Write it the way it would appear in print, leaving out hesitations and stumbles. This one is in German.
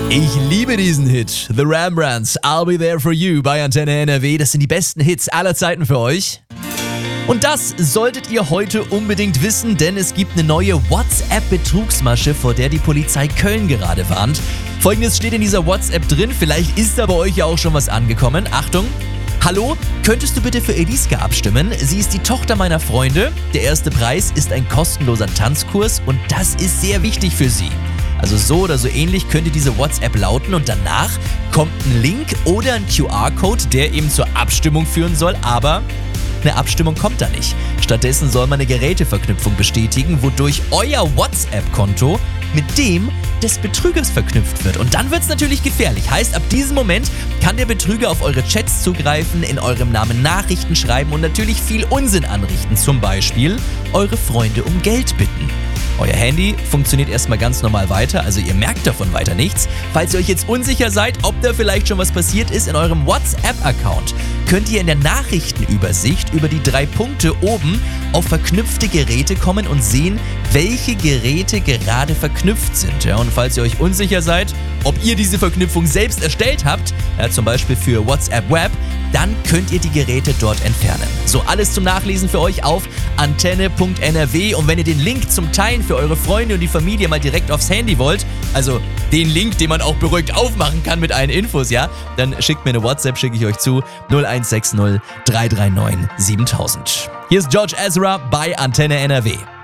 Ich liebe diesen Hit. The Rembrandts, I'll Be There For You bei Antenne NRW. Das sind die besten Hits aller Zeiten für euch. Und das solltet ihr heute unbedingt wissen, denn es gibt eine neue WhatsApp-Betrugsmasche, vor der die Polizei Köln gerade warnt. Folgendes steht in dieser WhatsApp drin, vielleicht ist da bei euch ja auch schon was angekommen. Achtung! Hallo, könntest du bitte für Eliska abstimmen? Sie ist die Tochter meiner Freunde. Der erste Preis ist ein kostenloser Tanzkurs und das ist sehr wichtig für sie. Also so oder so ähnlich könnte diese WhatsApp lauten und danach kommt ein Link oder ein QR-Code, der eben zur Abstimmung führen soll, aber eine Abstimmung kommt da nicht. Stattdessen soll man eine Geräteverknüpfung bestätigen, wodurch euer WhatsApp-Konto mit dem des Betrügers verknüpft wird. Und dann wird es natürlich gefährlich. Heißt, ab diesem Moment kann der Betrüger auf eure Chats zugreifen, in eurem Namen Nachrichten schreiben und natürlich viel Unsinn anrichten. Zum Beispiel eure Freunde um Geld bitten. Euer Handy funktioniert erstmal ganz normal weiter, also ihr merkt davon weiter nichts. Falls ihr euch jetzt unsicher seid, ob da vielleicht schon was passiert ist in eurem WhatsApp-Account, könnt ihr in der Nachrichtenübersicht über die 3 Punkte oben auf verknüpfte Geräte kommen und sehen, welche Geräte gerade verknüpft sind. Ja, und falls ihr euch unsicher seid, ob ihr diese Verknüpfung selbst erstellt habt, ja, zum Beispiel für WhatsApp Web, dann könnt ihr die Geräte dort entfernen. So, alles zum Nachlesen für euch auf antenne.nrw und wenn ihr den Link zum Teilen für eure Freunde und die Familie mal direkt aufs Handy wollt, also den Link, den man auch beruhigt aufmachen kann mit allen Infos, ja, dann schickt mir eine WhatsApp, schicke ich euch zu 0160 339 7000. Hier ist George Ezra bei Antenne NRW.